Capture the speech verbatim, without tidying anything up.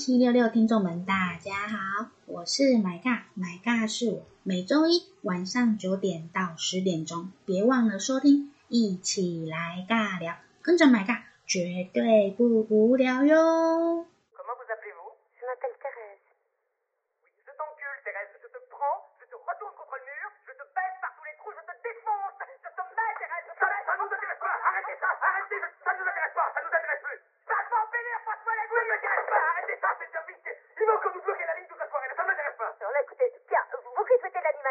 七六六听众们，大家好，我是买尬，买尬是我，每周一晚上九点到十点钟，别忘了收听，一起来尬聊，跟着买尬，绝对不无聊哟。 Comment vous appelez-vous? Je m'appelle Thérèse. Oui, je t'encule, Thérèse. Je te prends, je te retourne contre le mur, je te baisse par tous les trous, je te défonce. Je te mets, Thérèse. Ça, ça nous intéresse pas. Arrêtez ça, arrêtez. Ça nous intéresse pas, ça nous intéresse plus.